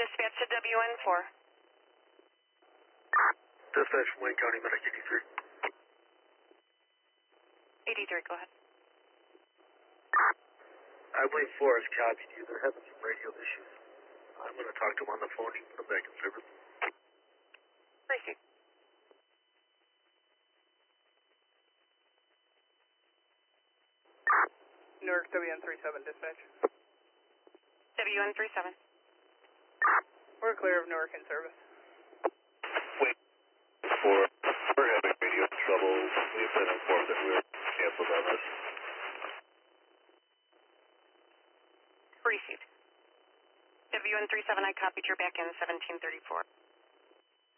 Dispatch to WN4. Dispatch from Wayne County, Medic 83. 83, go ahead. I believe Flores copied you. They're having some radio issues. I'm going to talk to him on the phone. You can put him back in service. Receive. Newark WN37 dispatch. WN37. We're clear of Newark in service. Wait, we're having radio trouble. We've been informed that we're canceled on this. Received. WN37, I copied your back in 1734.